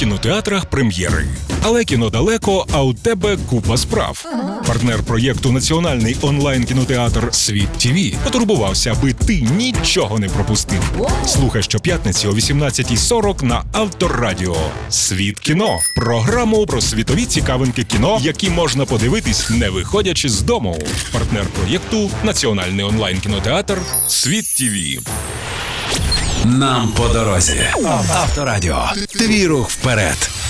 кінотеатрах прем'єри. Але кіно далеко, а у тебе купа справ. Партнер проєкту «Національний онлайн-кінотеатр Світ ТВ» потурбувався, аби ти нічого не пропустив. Слухай щоп'ятниці о 18:40 на Авторадіо. «Світ кіно» – програму про світові цікавинки кіно, які можна подивитись, не виходячи з дому. Партнер проєкту «Національний онлайн-кінотеатр Світ ТВ». Нам по дорозі. Авторадіо. Твій рух вперед.